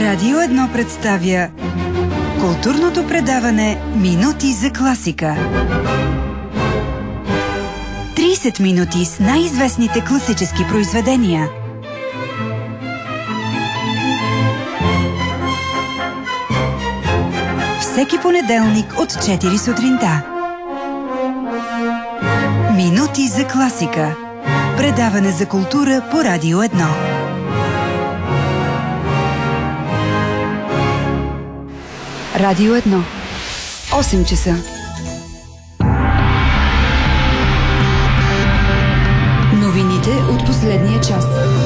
Радио 1 представя културното предаване Минути за класика. 30 минути с най-известните класически произведения. Всеки понеделник от 4 сутринта. Минути за класика. Предаване за култура по Радио 1. Радио 1. 8 часа. Новините от последния час.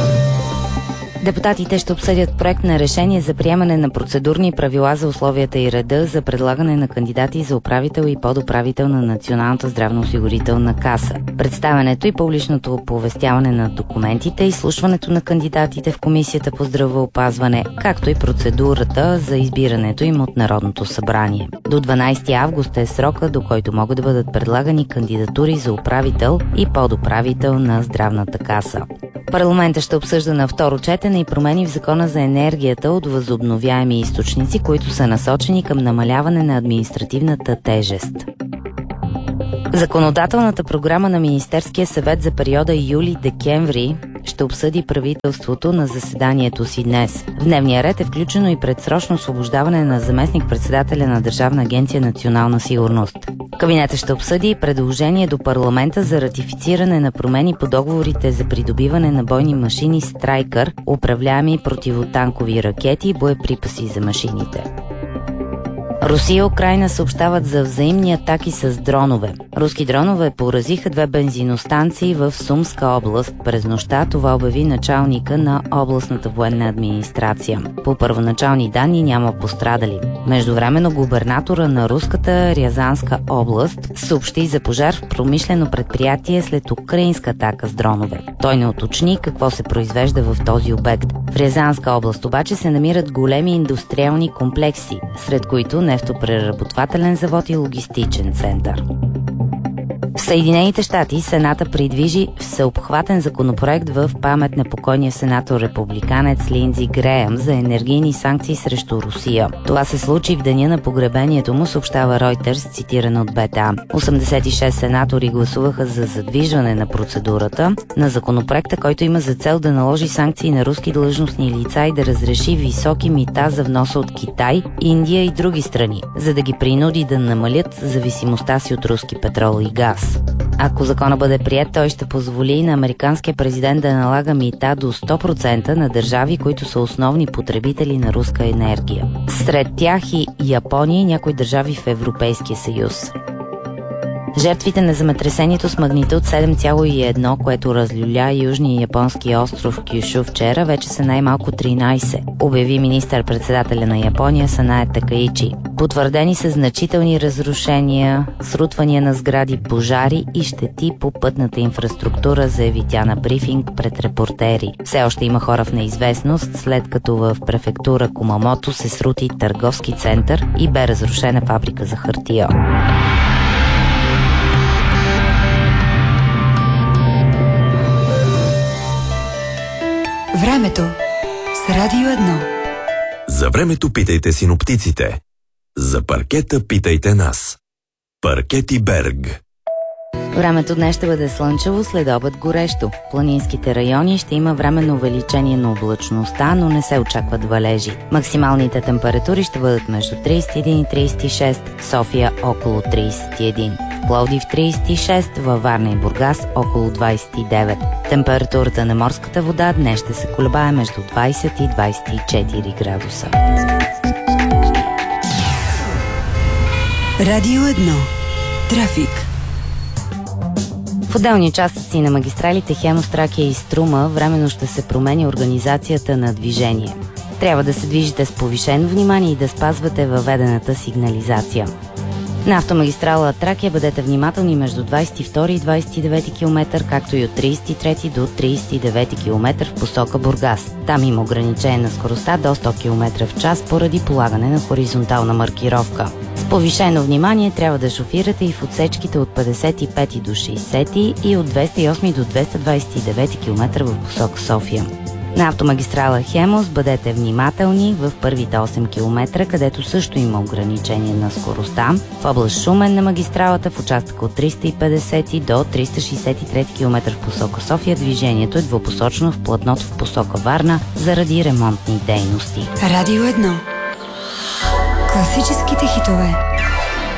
Депутатите ще обсъдят проект на решение за приемане на процедурни правила за условията и реда за предлагане на кандидати за управител и подуправител на Националната здравноосигурителна каса. Представянето и публичното оповестяване на документите, изслушването на кандидатите в Комисията по здравеопазване, както и процедурата за избирането им от Народното събрание. До 12 август е срока, до който могат да бъдат предлагани кандидатури за управител и подуправител на Здравната каса. Парламентът ще обсъжда на второ четене и промени в Закона за енергията от възобновяеми източници, които са насочени към намаляване на административната тежест. Законодателната програма на Министерския съвет за периода юли-декември ще обсъди правителството на заседанието си днес. В дневния ред е включено и предсрочно освобождаване на заместник-председателя на Държавна агенция Национална сигурност. Кабинетът ще обсъди предложение до парламента за ратифициране на промени по договорите за придобиване на бойни машини Страйкър, управляеми противотанкови ракети и боеприпаси за машините. Русия и Украйна съобщават за взаимни атаки с дронове. Руски дронове поразиха 2 бензиностанции в Сумска област през нощта, това обяви началника на областната военна администрация. По първоначални данни няма пострадали. Междувременно губернатора на руската Рязанска област съобщи за пожар в промишлено предприятие след украинска атака с дронове. Той не уточни какво се произвежда в този обект. В Рязанска област обаче се намират големи индустриални комплекси, сред които нефтопреработвателен завод и логистичен център. В Съединените щати Сената придвижи всеобхватен законопроект в памет на покойния сенатор-републиканец Линдзи Греъм за енергийни санкции срещу Русия. Това се случи в деня на погребението му, съобщава Reuters, цитиран от БТА. 86 сенатори гласуваха за задвижване на процедурата на законопроекта, който има за цел да наложи санкции на руски длъжностни лица и да разреши високи мита за вноса от Китай, Индия и други страни, за да ги принуди да намалят зависимостта си от руски петрол и газ. Ако закона бъде приет, той ще позволи на американския президент да налага мита до 100% на държави, които са основни потребители на руска енергия. Сред тях и Япония и някои държави в Европейския съюз. Жертвите на земетресението с магнитуд 7,1, което разлюля южния японски остров Кюшу вчера, вече са най-малко 13, обяви министър-председателя на Япония Санае Такаичи. Потвърдени са значителни разрушения, срутвания на сгради, пожари и щети по пътната инфраструктура, заяви тя на брифинг пред репортери. Все още има хора в неизвестност, след като в префектура Кумамото се срути търговски център и бе разрушена фабрика за хартия. Времето с Радио 1. За времето питайте синоптиците. За паркета питайте нас. Паркети Берг. Времето днес ще бъде слънчево, след обед горещо. В планинските райони ще има временно увеличение на облачността, но не се очакват валежи. Максималните температури ще бъдат между 31 и 36, София около 31, в Пловдив 36, във Варна и Бургас около 29. Температурата на морската вода днес ще се колебае между 20 и 24 градуса. Радио 1. Трафик. В отделни участъци на магистралите Хемус, Тракия и Струма временно ще се промени организацията на движение. Трябва да се движите с повишено внимание и да спазвате въведената сигнализация. На автомагистрала Тракия бъдете внимателни между 22 и 29 км, както и от 33 до 39 км в посока Бургас. Там има ограничение на скоростта до 100 км в час поради полагане на хоризонтална маркировка. С повишено внимание трябва да шофирате и в отсечките от 55 до 60 и от 208 до 229 км в посока София. На автомагистрала Хемус бъдете внимателни в първите 8 км, където също има ограничение на скоростта. В област Шумен на магистралата в участъка от 350 до 363 км в посока София движението е двупосочно в платното в посока Варна заради ремонтни дейности. Радио 1. Класическите хитове.